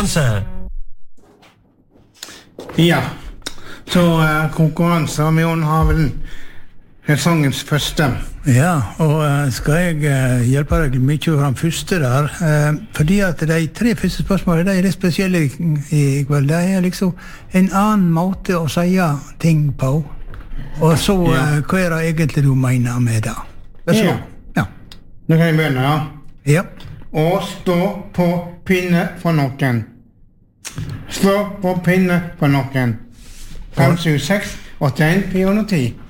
konkurranse. Ja, så konkurranse, og vi har vel sesongens første. Ja, og skal jeg hjelpe deg mye fram første der, fordi at de 3 første spørsmålene, de litt spesielle i kveld, det liksom en annen måte å si ting på. Og så, hva det egentlig du mener med det? Ja. Nå kan jeg begynne, ja. Ja. Å stå på pinne for noen. Stå på pinne for noen. 576 81 410.